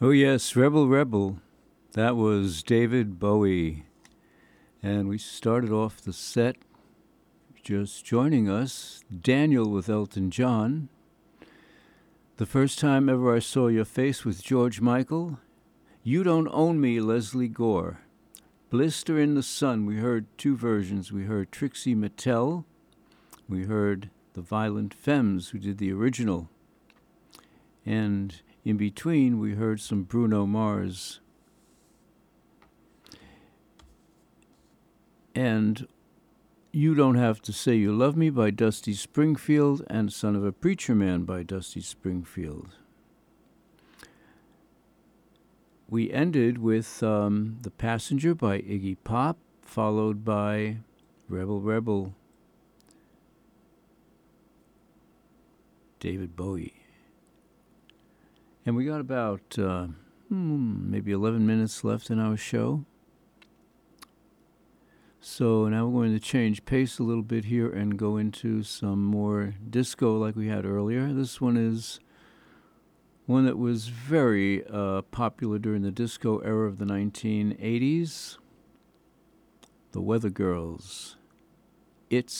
Oh, yes, Rebel Rebel. That was David Bowie. And we started off the set just joining us, Daniel with Elton John. The first time ever I saw your face with George Michael. You Don't Own Me, Leslie Gore. Blister in the Sun, we heard two versions. We heard Trixie Mattel. We heard the Violent Femmes, who did the original. And in between, we heard some Bruno Mars. And You Don't Have to Say You Love Me by Dusty Springfield and Son of a Preacher Man by Dusty Springfield. We ended with The Passenger by Iggy Pop, followed by Rebel Rebel, David Bowie. And we got about maybe 11 minutes left in our show. So now we're going to change pace a little bit here and go into some more disco like we had earlier. This one is one that was very popular during the disco era of the 1980s. The Weather Girls. It's